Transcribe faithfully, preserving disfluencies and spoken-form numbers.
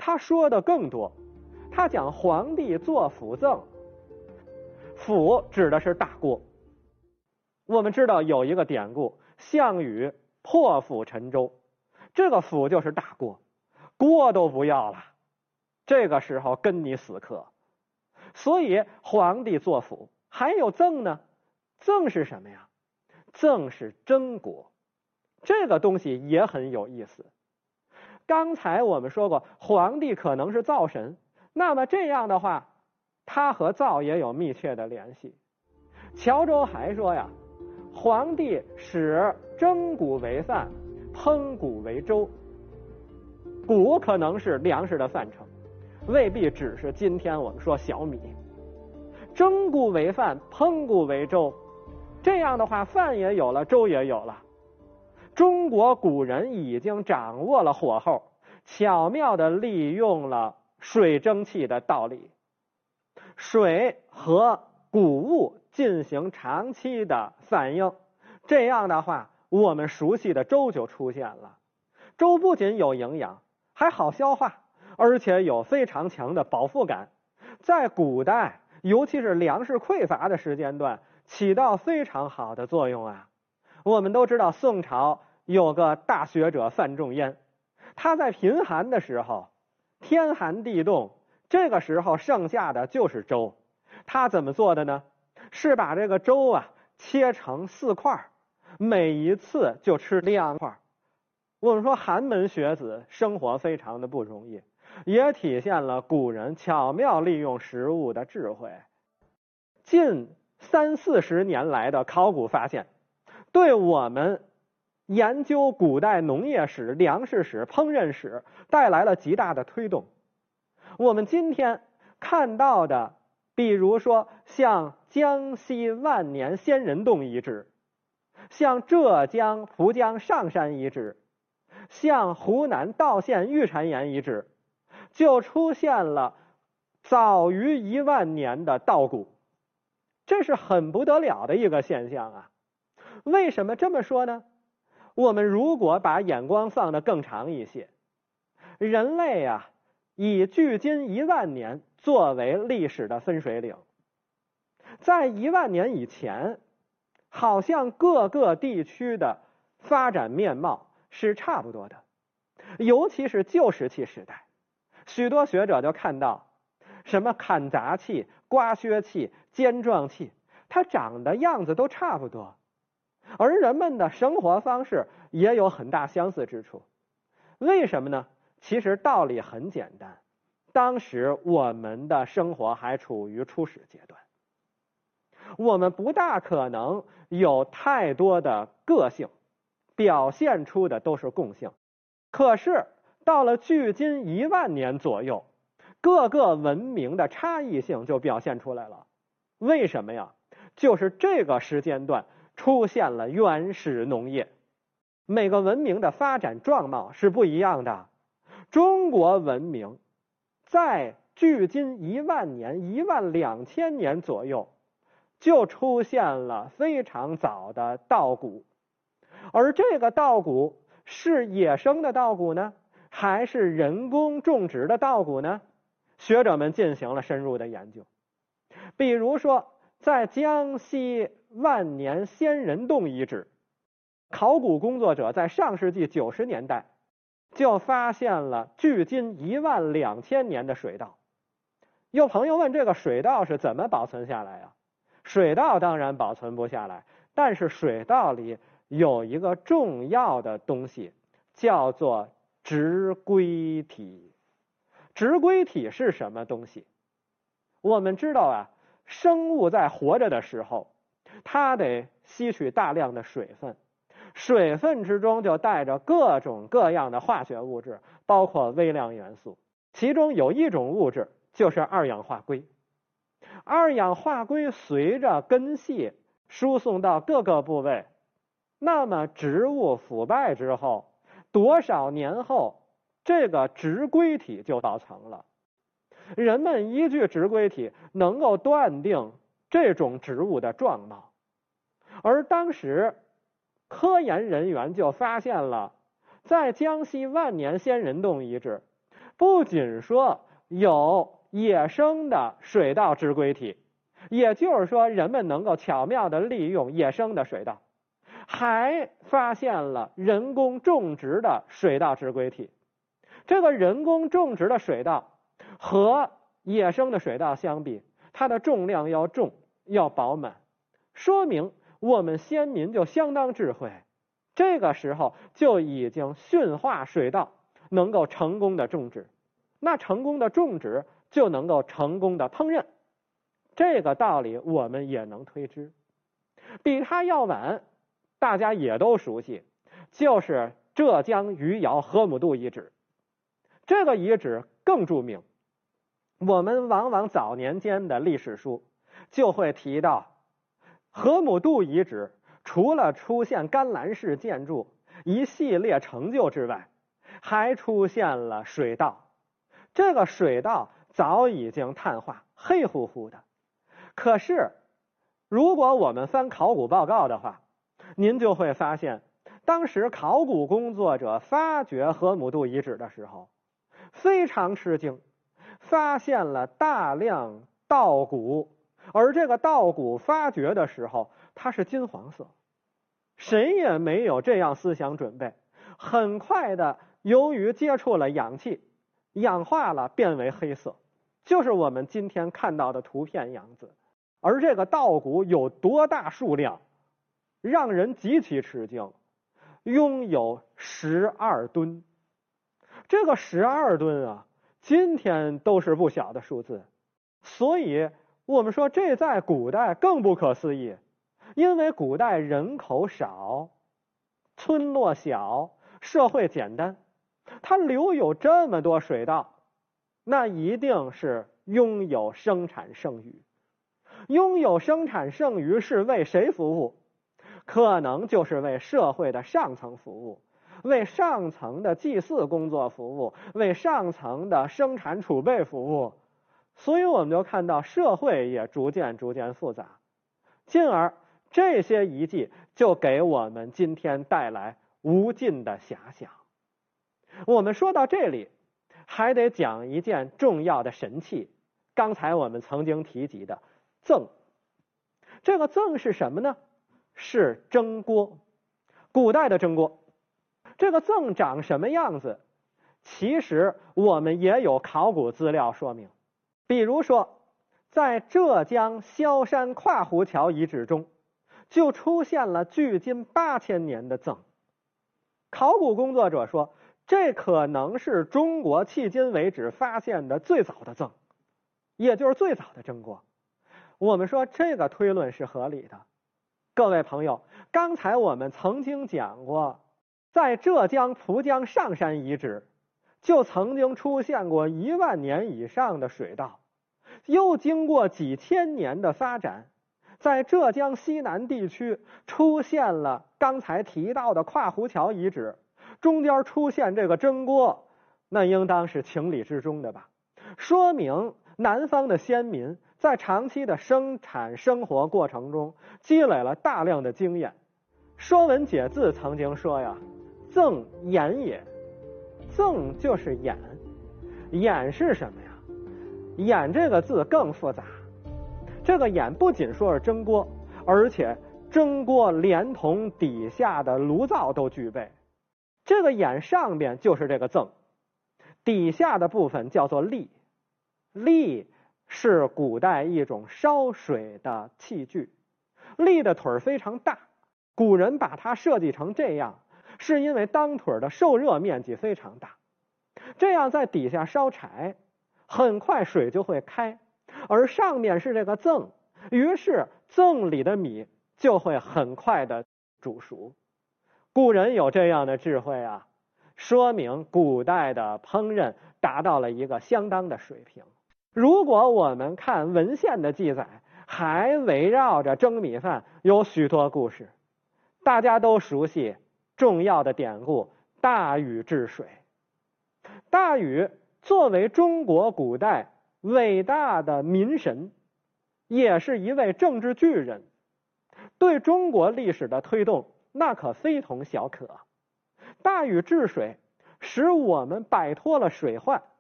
他说的更多，他讲皇帝做辅政，辅指的是大锅。我们知道有一个典故，项羽破釜沉舟，这个釜就是大锅，锅都不要了，这个时候跟你死磕。所以皇帝做辅，还有赠呢，赠是什么呀？赠是真国，这个东西也很有意思。刚才我们说过，皇帝可能是灶神，那么这样的话，他和灶也有密切的联系。乔州还说呀，皇帝使蒸谷为饭，烹谷为粥。谷可能是粮食的范畴，未必只是今天我们说小米。蒸谷为饭，烹谷为粥，这样的话，饭也有了，粥也有了。中国古人已经掌握了火候，巧妙地利用了水蒸气的道理，水和谷物进行长期的反应，这样的话，我们熟悉的粥就出现了。粥不仅有营养，还好消化，而且有非常强的饱腹感，在古代，尤其是粮食匮乏的时间段，起到非常好的作用啊。我们都知道宋朝有个大学者范仲淹，他在贫寒的时候，天寒地冻，这个时候剩下的就是粥。他怎么做的呢？是把这个粥啊切成四块，每一次就吃两块。我们说寒门学子生活非常的不容易，也体现了古人巧妙利用食物的智慧。近三四十年来的考古发现，对我们研究古代农业史、粮食史、烹饪史带来了极大的推动。我们今天看到的，比如说像江西万年仙人洞遗址，像浙江蒲江上山遗址，像湖南道县玉蟾岩遗址，就出现了早于一万年的稻谷，这是很不得了的一个现象啊。为什么这么说呢？我们如果把眼光放得更长一些，人类啊，以距今一万年作为历史的分水岭。在一万年以前，好像各个地区的发展面貌是差不多的，尤其是旧石器时代，许多学者就看到，什么砍砸器、刮削器、尖状器，它长的样子都差不多，而人们的生活方式也有很大相似之处。为什么呢？其实道理很简单，当时我们的生活还处于初始阶段，我们不大可能有太多的个性，表现出的都是共性。可是到了距今一万年左右，各个文明的差异性就表现出来了。为什么呀？就是这个时间段出现了原始农业，每个文明的发展状貌是不一样的。中国文明在距今一万年、一万两千年左右就出现了非常早的稻谷，而这个稻谷是野生的稻谷呢，还是人工种植的稻谷呢？学者们进行了深入的研究。比如说，在江西万年仙人洞遗址，考古工作者在上世纪九十年代就发现了距今一万两千年的水稻。有朋友问，这个水稻是怎么保存下来啊？水稻当然保存不下来，但是水稻里有一个重要的东西，叫做植硅体。植硅体是什么东西？我们知道啊，生物在活着的时候，它得吸取大量的水分，水分之中就带着各种各样的化学物质，包括微量元素。其中有一种物质就是二氧化硅。二氧化硅随着根系输送到各个部位，那么植物腐败之后，多少年后，这个植硅体就造成了。人们依据植硅体能够断定这种植物的状貌，而当时科研人员就发现了，在江西万年仙人洞遗址不仅说有野生的水稻植归体，也就是说人们能够巧妙地利用野生的水稻，还发现了人工种植的水稻植归体。这个人工种植的水稻和野生的水稻相比，它的重量要重，要饱满，说明我们先民就相当智慧，这个时候就已经驯化水稻，能够成功的种植。那成功的种植就能够成功的烹饪，这个道理我们也能推知。比它要晚，大家也都熟悉，就是浙江余姚河姆渡遗址。这个遗址更著名，我们往往早年间的历史书就会提到，河姆渡遗址除了出现甘蓝式建筑一系列成就之外，还出现了水稻。这个水稻早已经碳化，黑乎乎的。可是如果我们翻考古报告的话，您就会发现，当时考古工作者发掘河姆渡遗址的时候非常吃惊，发现了大量稻谷，而这个稻谷发掘的时候它是金黄色，谁也没有这样思想准备，很快的由于接触了氧气，氧化了变为黑色，就是我们今天看到的图片样子。而这个稻谷有多大数量，让人极其吃惊，拥有十二吨。这个十二吨啊，今天都是不小的数字，所以我们说这在古代更不可思议，因为古代人口少，村落小，社会简单，它留有这么多水稻，那一定是拥有生产剩余。拥有生产剩余是为谁服务？可能就是为社会的上层服务，为上层的祭祀工作服务，为上层的生产储备服务。所以我们就看到社会也逐渐逐渐复杂，进而这些遗迹就给我们今天带来无尽的遐想。我们说到这里，还得讲一件重要的神器，刚才我们曾经提及的甑。这个甑是什么呢？是蒸锅，古代的蒸锅。这个甑长什么样子？其实我们也有考古资料说明。比如说，在浙江萧山跨湖桥遗址中，就出现了距今八千年的甑。考古工作者说，这可能是中国迄今为止发现的最早的甑，也就是最早的蒸锅。我们说这个推论是合理的。各位朋友，刚才我们曾经讲过，在浙江蒲江上山遗址就曾经出现过一万年以上的水稻，又经过几千年的发展，在浙江西南地区出现了刚才提到的跨湖桥遗址，中间出现这个蒸锅，那应当是情理之中的吧？说明南方的先民在长期的生产生活过程中积累了大量的经验。说文解字曾经说呀，甑眼也。甑就是眼，眼是什么呀？眼这个字更复杂，这个眼不仅说是蒸锅，而且蒸锅连同底下的炉灶都具备。这个眼上边就是这个甑，底下的部分叫做砾。砾是古代一种烧水的器具，砾的腿非常大，古人把它设计成这样，是因为当腿的受热面积非常大，这样在底下烧柴，很快水就会开，而上面是这个甑，于是甑里的米就会很快的煮熟。古人有这样的智慧啊，说明古代的烹饪达到了一个相当的水平。如果我们看文献的记载，还围绕着蒸米饭有许多故事。大家都熟悉重要的典故大禹治水。大禹作为中国古代伟大的民神，也是一位政治巨人，对中国历史的推动那可非同小可。大禹治水使我们摆脱了水患，